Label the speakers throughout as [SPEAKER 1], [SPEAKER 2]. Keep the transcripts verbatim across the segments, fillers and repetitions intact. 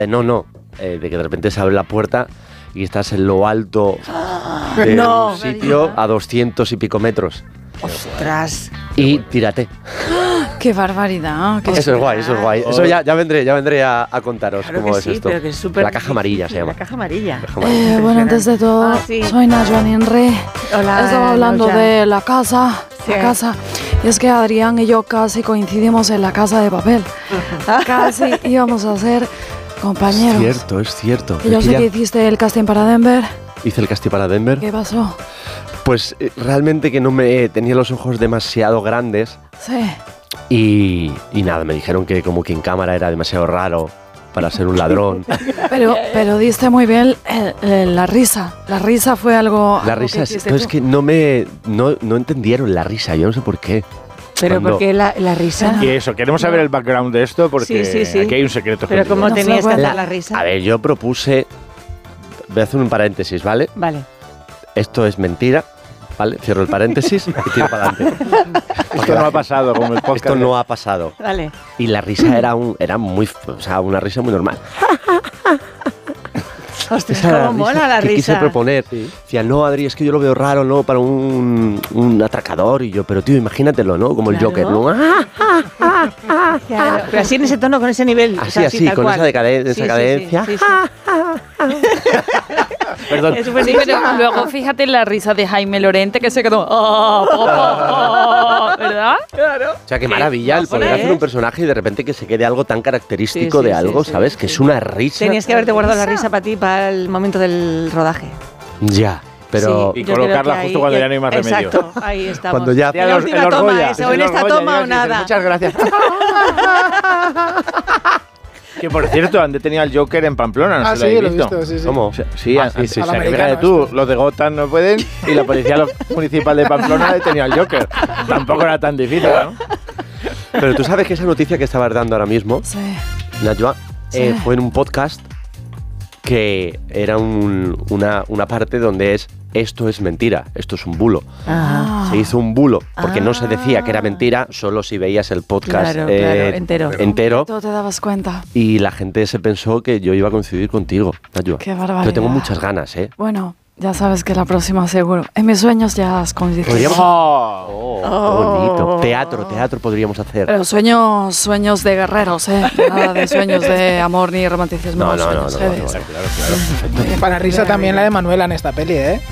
[SPEAKER 1] Eh, no, no, eh, de que de repente se abre la puerta y estás en lo alto de
[SPEAKER 2] no.
[SPEAKER 1] un sitio a doscientos y pico metros.
[SPEAKER 2] ¡Ostras!
[SPEAKER 1] Y tírate.
[SPEAKER 3] ¡Qué barbaridad! Qué
[SPEAKER 1] Eso es guay, eso es guay. Eso ya, ya vendré, ya vendré a, a contaros
[SPEAKER 2] Claro
[SPEAKER 1] cómo
[SPEAKER 2] que
[SPEAKER 1] es
[SPEAKER 2] sí,
[SPEAKER 1] esto.
[SPEAKER 2] pero que es súper
[SPEAKER 1] La caja amarilla
[SPEAKER 2] difícil,
[SPEAKER 1] se llama.
[SPEAKER 2] La caja amarilla.
[SPEAKER 1] La caja amarilla.
[SPEAKER 3] Eh, bueno, antes de todo,
[SPEAKER 2] Ah, sí.
[SPEAKER 3] soy Najwa Ninre.
[SPEAKER 2] Hola,
[SPEAKER 3] Estaba hablando
[SPEAKER 2] Najwa.
[SPEAKER 3] de la casa,
[SPEAKER 2] Sí.
[SPEAKER 3] la casa. Y es que Adrián y yo casi coincidimos en La Casa de Papel. Casi íbamos a ser compañeros.
[SPEAKER 1] Es cierto, es cierto.
[SPEAKER 3] Y yo
[SPEAKER 1] Es
[SPEAKER 3] sé
[SPEAKER 1] que
[SPEAKER 3] que
[SPEAKER 1] ya
[SPEAKER 3] hiciste el casting para Denver.
[SPEAKER 1] hice el casting para Denver.
[SPEAKER 3] ¿Qué pasó?
[SPEAKER 1] Pues eh, realmente que no me tenía los ojos demasiado grandes
[SPEAKER 3] Sí.
[SPEAKER 1] y, y nada, me dijeron que como que en cámara era demasiado raro para ser un ladrón.
[SPEAKER 3] Pero, pero diste muy bien eh, eh, la risa. La risa fue algo.
[SPEAKER 1] La
[SPEAKER 3] algo
[SPEAKER 1] risa,
[SPEAKER 3] que
[SPEAKER 1] es,
[SPEAKER 3] hiciste
[SPEAKER 1] no, es
[SPEAKER 3] tú.
[SPEAKER 1] que no me no, no entendieron la risa, yo no sé por qué.
[SPEAKER 2] Pero
[SPEAKER 1] Cuando-
[SPEAKER 2] ¿por qué la, la risa?
[SPEAKER 4] Y eso, queremos saber el background de esto porque
[SPEAKER 2] Sí, sí, sí.
[SPEAKER 4] aquí hay un secreto.
[SPEAKER 2] Pero
[SPEAKER 4] escondido.
[SPEAKER 2] ¿cómo
[SPEAKER 3] No
[SPEAKER 2] tenías
[SPEAKER 3] se
[SPEAKER 2] que
[SPEAKER 3] lo
[SPEAKER 2] hacer
[SPEAKER 3] cuenta.
[SPEAKER 2] la risa?
[SPEAKER 1] A ver, yo propuse, voy a hacer un paréntesis, ¿vale?
[SPEAKER 2] Vale.
[SPEAKER 1] Esto es mentira, ¿vale? Cierro el paréntesis y tiro para adelante.
[SPEAKER 4] Esto no ha pasado como el podcast.
[SPEAKER 1] Esto no ha pasado.
[SPEAKER 2] Dale.
[SPEAKER 1] Y la risa era un era muy, o sea, una risa muy normal.
[SPEAKER 2] Ostras,
[SPEAKER 1] Esa era
[SPEAKER 2] cómo mola la
[SPEAKER 1] que quise
[SPEAKER 2] risa.
[SPEAKER 1] proponer. Decía, no, Adri, es que yo lo veo raro, ¿no? Para un, un atracador. Y yo, pero tío, imagínatelo, ¿no? Como el
[SPEAKER 2] Claro.
[SPEAKER 1] Joker, ¿no? ¡Ah!
[SPEAKER 2] Claro, pero así en ese tono, con ese nivel. o
[SPEAKER 1] Así,
[SPEAKER 2] sea,
[SPEAKER 1] así,
[SPEAKER 2] tal
[SPEAKER 1] con
[SPEAKER 2] cual.
[SPEAKER 1] esa decade- esa
[SPEAKER 2] Sí, sí,
[SPEAKER 1] cadencia.
[SPEAKER 2] sí, sí, sí.
[SPEAKER 1] Perdón.
[SPEAKER 2] Es súper
[SPEAKER 3] Sí, pero luego fíjate en la risa de Jaime Lorente que se quedó. "Oh, oh, oh", ¿verdad?
[SPEAKER 2] Claro.
[SPEAKER 1] O sea, qué maravilla el poder
[SPEAKER 2] majo
[SPEAKER 1] hacer
[SPEAKER 2] es.
[SPEAKER 1] un personaje y de repente que se quede algo tan característico
[SPEAKER 2] Sí, sí,
[SPEAKER 1] de
[SPEAKER 2] sí,
[SPEAKER 1] algo,
[SPEAKER 2] sí,
[SPEAKER 1] ¿sabes?
[SPEAKER 2] sí,
[SPEAKER 1] que
[SPEAKER 2] sí.
[SPEAKER 1] es una risa.
[SPEAKER 2] Tenías que haberte guardado la risa para ti, para el momento del rodaje.
[SPEAKER 1] Ya, pero...
[SPEAKER 4] Y
[SPEAKER 2] yo creo
[SPEAKER 4] colocarla
[SPEAKER 2] que
[SPEAKER 4] justo
[SPEAKER 2] ahí-
[SPEAKER 4] cuando ya no hay más remedio.
[SPEAKER 2] Exacto, ahí estamos.
[SPEAKER 1] Cuando ya-
[SPEAKER 2] En la
[SPEAKER 4] el
[SPEAKER 2] última toma
[SPEAKER 4] Orgoya,
[SPEAKER 2] esa, o en
[SPEAKER 4] el
[SPEAKER 2] esta
[SPEAKER 4] Orgoya,
[SPEAKER 2] toma o
[SPEAKER 4] llegas y dices,
[SPEAKER 2] nada.
[SPEAKER 4] Muchas gracias. Que por cierto, han detenido al Joker en Pamplona, no
[SPEAKER 5] Ah,
[SPEAKER 4] sé
[SPEAKER 5] sí,
[SPEAKER 4] si
[SPEAKER 5] lo
[SPEAKER 4] lo
[SPEAKER 5] he
[SPEAKER 4] habéis
[SPEAKER 5] visto, sí, sí.
[SPEAKER 1] ¿Cómo?
[SPEAKER 4] O sea, sí,
[SPEAKER 1] Ah,
[SPEAKER 4] a-
[SPEAKER 1] sí, sí,
[SPEAKER 4] o sea,
[SPEAKER 5] al
[SPEAKER 4] que
[SPEAKER 5] americano,
[SPEAKER 4] fíjate tú,
[SPEAKER 5] esto.
[SPEAKER 4] los de Gotham no pueden y la policía lo- municipal de Pamplona ha detenido al Joker. Tampoco era tan difícil, ¿no?
[SPEAKER 1] Pero tú sabes que esa noticia que estabas dando ahora mismo,
[SPEAKER 3] Sí.
[SPEAKER 1] Najwa, eh,
[SPEAKER 3] Sí.
[SPEAKER 1] fue en un podcast que era un- una, una parte donde es esto es mentira, esto es un bulo.
[SPEAKER 2] Ah.
[SPEAKER 1] Se hizo un bulo, porque no se decía que era mentira, solo si veías el podcast
[SPEAKER 2] Claro,
[SPEAKER 1] eh,
[SPEAKER 2] claro, entero.
[SPEAKER 1] entero.
[SPEAKER 3] Tú te dabas cuenta.
[SPEAKER 1] Y la gente se pensó que yo iba a coincidir contigo, Najwa.
[SPEAKER 3] Qué barbaridad.
[SPEAKER 1] Yo tengo muchas ganas, ¿eh?
[SPEAKER 3] Bueno, ya sabes que la próxima seguro. En mis sueños ya has coincidido.
[SPEAKER 1] Podríamos...
[SPEAKER 4] Oh.
[SPEAKER 1] Oh, qué bonito. Teatro, teatro podríamos hacer.
[SPEAKER 3] Pero sueños, sueños de guerreros, ¿eh? Nada de sueños de amor ni romanticismo.
[SPEAKER 1] No, no, no,
[SPEAKER 3] sueños
[SPEAKER 1] no,
[SPEAKER 3] heavy.
[SPEAKER 1] no, no.
[SPEAKER 4] Claro, claro.
[SPEAKER 5] Oye, para risa también la de Manuela en esta peli, ¿eh?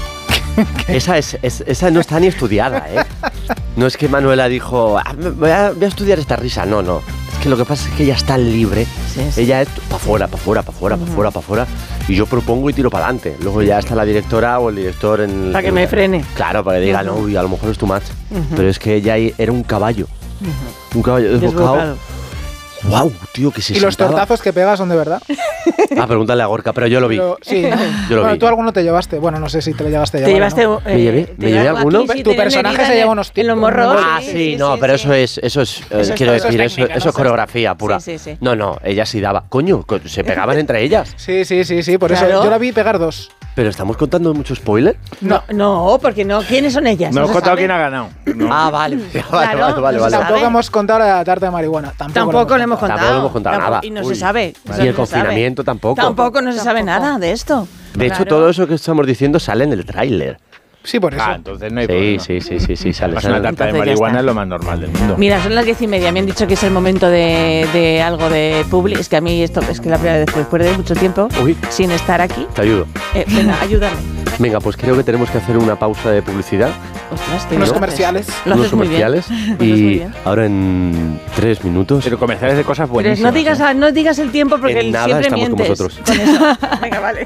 [SPEAKER 1] Esa, es, es- esa no está ni estudiada, ¿eh? No es que Manuela dijo, "Ah, me- voy, a, voy a estudiar esta risa. No, no. Es que lo que pasa es que ella está libre.
[SPEAKER 2] Sí, sí.
[SPEAKER 1] Ella es para afuera, para afuera, para afuera, para afuera, para afuera. Y yo propongo y tiro para adelante. Luego ya está la directora o el director en...
[SPEAKER 2] Para que
[SPEAKER 1] en-
[SPEAKER 2] me frene.
[SPEAKER 1] Claro, para que diga, no, uy, a lo mejor es too much. Pero es que ella ahí era un caballo. Un caballo desbocado.
[SPEAKER 2] Desbocado.
[SPEAKER 1] ¡Wow, tío, que se
[SPEAKER 5] Y los
[SPEAKER 1] sentaba.
[SPEAKER 5] tortazos que pega son de verdad.
[SPEAKER 1] Ah, pregúntale a Gorka, pero yo lo vi.
[SPEAKER 5] Pero, sí.
[SPEAKER 1] Yo lo
[SPEAKER 5] Bueno,
[SPEAKER 1] vi.
[SPEAKER 5] tú alguno te llevaste. Bueno, no sé si te lo llevaste a
[SPEAKER 2] Te
[SPEAKER 5] llevar.
[SPEAKER 2] llevaste.
[SPEAKER 5] ¿no?
[SPEAKER 2] eh,
[SPEAKER 1] ¿Me llevé?
[SPEAKER 2] te
[SPEAKER 1] ¿Me llevé
[SPEAKER 2] llevas
[SPEAKER 1] alguno?
[SPEAKER 2] aquí, sí,
[SPEAKER 5] Tu
[SPEAKER 2] tener
[SPEAKER 5] personaje
[SPEAKER 2] herida
[SPEAKER 5] se
[SPEAKER 2] en
[SPEAKER 5] lleva
[SPEAKER 2] el-
[SPEAKER 5] unos
[SPEAKER 2] En los
[SPEAKER 5] tipos,
[SPEAKER 2] morros.
[SPEAKER 5] unos-
[SPEAKER 1] Ah, sí, no,
[SPEAKER 2] sí,
[SPEAKER 1] pero
[SPEAKER 2] sí.
[SPEAKER 1] eso es, eso es, eh,
[SPEAKER 2] Eso es-
[SPEAKER 1] quiero
[SPEAKER 2] eso es
[SPEAKER 1] decir, eso,
[SPEAKER 2] técnica,
[SPEAKER 1] eso
[SPEAKER 2] ¿no?
[SPEAKER 1] es coreografía pura.
[SPEAKER 2] Sí, sí, sí.
[SPEAKER 1] No, no, ella sí daba. Coño, co- se pegaban entre ellas.
[SPEAKER 5] Sí, sí, sí, sí. Por
[SPEAKER 2] Claro.
[SPEAKER 5] eso yo la vi pegar dos.
[SPEAKER 1] Pero estamos contando mucho spoiler.
[SPEAKER 2] No, no, porque no. ¿Quiénes son ellas?
[SPEAKER 4] No hemos
[SPEAKER 2] se
[SPEAKER 4] contado
[SPEAKER 2] sabe.
[SPEAKER 4] quién ha ganado. No.
[SPEAKER 1] Ah, vale. Vale,
[SPEAKER 2] Claro,
[SPEAKER 1] vale, vale,
[SPEAKER 2] no
[SPEAKER 1] vale.
[SPEAKER 2] se
[SPEAKER 1] vale.
[SPEAKER 2] sabe.
[SPEAKER 5] Tampoco hemos contado la tarta de marihuana. Tampoco,
[SPEAKER 2] Tampoco le hemos contado.
[SPEAKER 1] Tampoco le hemos contado
[SPEAKER 2] Tampoco-
[SPEAKER 1] nada.
[SPEAKER 2] Y no
[SPEAKER 1] Uy.
[SPEAKER 2] se sabe.
[SPEAKER 1] Y
[SPEAKER 2] eso
[SPEAKER 1] el
[SPEAKER 2] no se sabe.
[SPEAKER 1] confinamiento tampoco.
[SPEAKER 2] Tampoco no se sabe
[SPEAKER 3] Tampoco.
[SPEAKER 2] nada de esto.
[SPEAKER 1] De hecho,
[SPEAKER 2] Claro.
[SPEAKER 1] todo eso que estamos diciendo sale en el tráiler.
[SPEAKER 5] Sí, por eso.
[SPEAKER 4] Ah, entonces no hay
[SPEAKER 1] Sí,
[SPEAKER 4] problema.
[SPEAKER 1] sí, sí, sí, sí, sale.
[SPEAKER 4] Además,
[SPEAKER 1] sale.
[SPEAKER 4] una tarta de
[SPEAKER 2] Entonces ya
[SPEAKER 4] marihuana
[SPEAKER 2] está.
[SPEAKER 4] es lo más normal del mundo.
[SPEAKER 2] Mira, son las diez y media. Me han dicho que es el momento de, de algo de publi. Es que a mí esto es que la primera vez después de mucho tiempo
[SPEAKER 1] Uy.
[SPEAKER 2] sin estar aquí.
[SPEAKER 1] Te ayudo.
[SPEAKER 2] Eh, venga, ayúdame.
[SPEAKER 1] Venga, pues creo que tenemos que hacer una pausa de publicidad,
[SPEAKER 2] Ostras, que
[SPEAKER 5] Unos
[SPEAKER 2] lo haces.
[SPEAKER 5] comerciales.
[SPEAKER 2] Lo
[SPEAKER 1] unos
[SPEAKER 2] haces muy bien.
[SPEAKER 1] comerciales.
[SPEAKER 2] Lo haces muy
[SPEAKER 1] Y
[SPEAKER 2] bien.
[SPEAKER 1] ahora en tres minutos.
[SPEAKER 4] Pero comerciales de cosas
[SPEAKER 2] Pero
[SPEAKER 4] buenísimas.
[SPEAKER 2] no digas,
[SPEAKER 4] ¿eh?
[SPEAKER 2] no digas el tiempo porque
[SPEAKER 1] En
[SPEAKER 2] él
[SPEAKER 1] nada
[SPEAKER 2] siempre
[SPEAKER 1] estamos con
[SPEAKER 2] mientes.
[SPEAKER 1] vosotros.
[SPEAKER 2] Con eso. Venga, vale.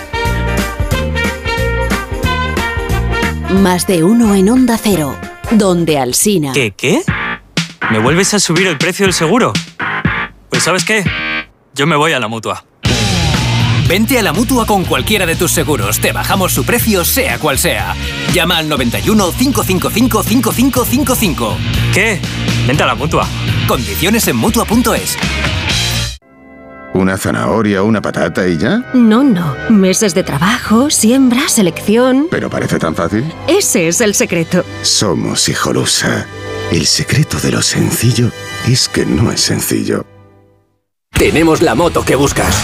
[SPEAKER 6] Más de uno en Onda Cero, donde Alsina.
[SPEAKER 7] ¿Qué, qué? ¿Me vuelves a subir el precio del seguro? Pues ¿sabes qué? Yo me voy a la Mutua.
[SPEAKER 8] Vente a la Mutua con cualquiera de tus seguros. Te bajamos su precio, sea cual sea. Llama al noventa y uno, cinco cinco cinco, cinco cinco cinco cinco.
[SPEAKER 7] ¿Qué? Vente a la Mutua.
[SPEAKER 8] Condiciones en Mutua punto es.
[SPEAKER 9] ¿Una zanahoria, una patata y ya?
[SPEAKER 6] No, no. Meses de trabajo, siembra, selección.
[SPEAKER 9] ¿Pero parece tan fácil?
[SPEAKER 6] Ese es el secreto.
[SPEAKER 9] Somos Hijolusa. El secreto de lo sencillo es que no es sencillo.
[SPEAKER 8] tenemos la moto que buscas.